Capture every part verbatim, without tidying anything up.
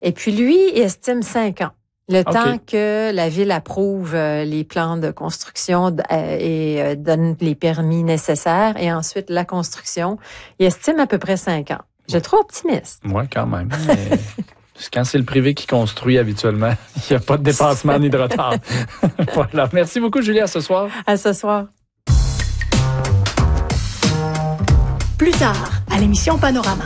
Et puis lui, il estime cinq ans. Le Okay. temps que la ville approuve euh, les plans de construction euh, et euh, donne les permis nécessaires et ensuite la construction, il estime à peu près cinq ans. Je suis trop optimiste. Oui, quand même. Mais quand c'est le privé qui construit habituellement, il n'y a pas de dépassement ni de retard. Voilà. Merci beaucoup, Julie, à ce soir. À ce soir. Plus tard, à l'émission Panorama.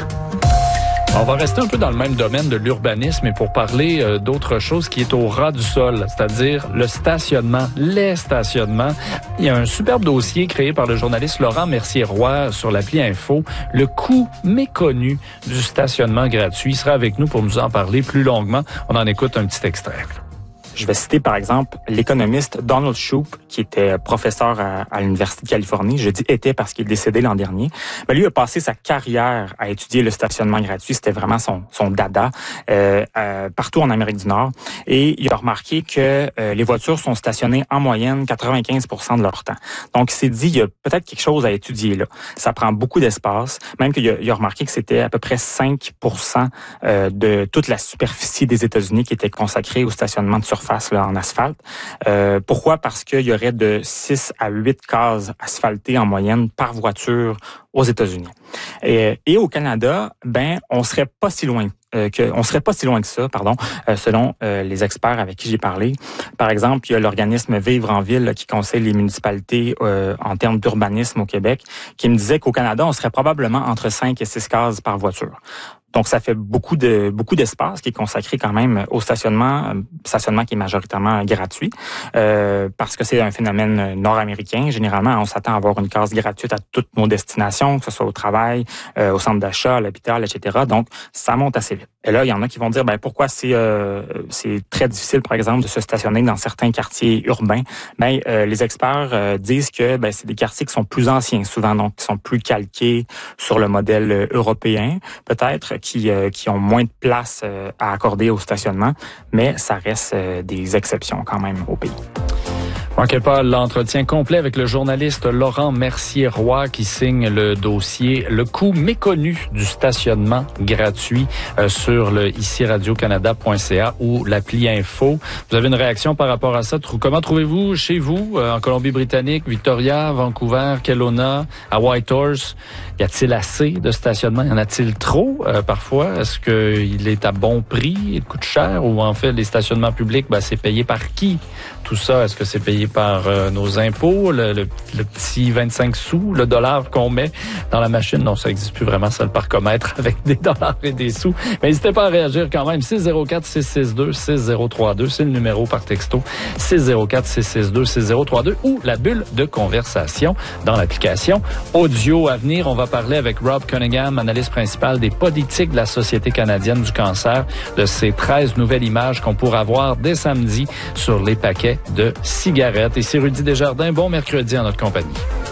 On va rester un peu dans le même domaine de l'urbanisme et pour parler euh, d'autre chose qui est au ras du sol, c'est-à-dire le stationnement, les stationnements. Il y a un superbe dossier créé par le journaliste Laurent Mercier-Roy sur l'appli Info, le coût méconnu du stationnement gratuit. Il sera avec nous pour nous en parler plus longuement. On en écoute un petit extrait. Je vais citer par exemple l'économiste Donald Shoup, qui était professeur à, à l'Université de Californie. Je dis était parce qu'il est décédé l'an dernier. Ben, lui a passé sa carrière à étudier le stationnement gratuit. C'était vraiment son, son dada euh, euh, partout en Amérique du Nord. Et il a remarqué que euh, les voitures sont stationnées en moyenne quatre-vingt-quinze pour cent de leur temps. Donc, il s'est dit, il y a peut-être quelque chose à étudier là. Ça prend beaucoup d'espace. Même qu'il a, il a remarqué que c'était à peu près cinq pour cent euh, de toute la superficie des États-Unis qui était consacrée au stationnement de surface face là, en asphalte. Euh, pourquoi? Parce qu'il y aurait de six à huit cases asphaltées en moyenne par voiture aux États-Unis. Et, et au Canada, ben, on serait pas si loin euh, que, on serait pas si loin que ça, pardon, euh, selon euh, les experts avec qui j'ai parlé. Par exemple, il y a l'organisme Vivre en ville là, qui conseille les municipalités euh, en termes d'urbanisme au Québec, qui me disait qu'au Canada, on serait probablement entre cinq et six cases par voiture. Donc, ça fait beaucoup de beaucoup d'espace qui est consacré quand même au stationnement, stationnement qui est majoritairement gratuit, euh, parce que c'est un phénomène nord-américain. Généralement, on s'attend à avoir une case gratuite à toutes nos destinations, que ce soit au travail, euh, au centre d'achat, à l'hôpital, et cetera. Donc, ça monte assez vite. Et là, il y en a qui vont dire, ben pourquoi c'est euh, c'est très difficile, par exemple, de se stationner dans certains quartiers urbains. Ben euh, les experts euh, disent que ben c'est des quartiers qui sont plus anciens, souvent donc qui sont plus calqués sur le modèle européen, peut-être. Qui, euh, qui ont moins de place euh, à accorder au stationnement, mais ça reste euh, des exceptions quand même au pays. Manquez pas l'entretien complet avec le journaliste Laurent Mercier-Roy qui signe le dossier « Le coût méconnu du stationnement gratuit euh, » sur le ici radio canada point c a ou l'appli Info. Vous avez une réaction par rapport à ça? Comment trouvez-vous chez vous, euh, en Colombie-Britannique, Victoria, Vancouver, Kelowna, à Whitehorse? Y a-t-il assez de stationnement? Y en a-t-il trop euh, parfois? Est-ce qu'il est à bon prix? Il coûte cher? Ou en fait, les stationnements publics, ben, c'est payé par qui? Tout ça, est-ce que c'est payé par euh, nos impôts, le, le, le petit vingt-cinq sous, le dollar qu'on met dans la machine? Non, ça n'existe plus vraiment, ça, le parcomètre avec des dollars et des sous. Mais n'hésitez pas à réagir quand même. six zéro quatre, six six deux, six zéro trois deux, c'est le numéro par texto. six zéro quatre, six six deux, six zéro trois deux ou la bulle de conversation dans l'application audio. À venir, on va parler avec Rob Cunningham, analyste principal des politiques de la Société canadienne du cancer, de ces treize nouvelles images qu'on pourra voir dès samedi sur les paquets de cigarettes. Et c'est Rudy Desjardins. Bon mercredi en notre compagnie.